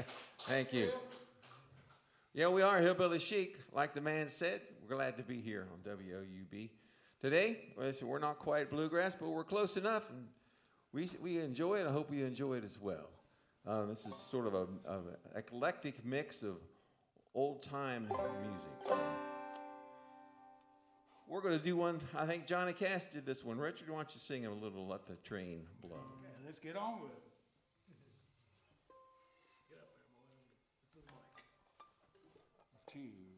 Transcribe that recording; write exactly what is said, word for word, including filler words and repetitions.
Thank you. Yeah, we are Hillbilly Chic, like the man said. We're glad to be here on W O U B. Today, listen, we're not quite bluegrass, but we're close enough, and we we enjoy it. I hope you enjoy it as well. Uh, this is sort of a, a eclectic mix of old-time music. So we're going to do one. I think Johnny Cash did this one. Richard, why don't you sing a little "Let the Train Blow"? Okay, let's get on with it. Get up there, boy. Two.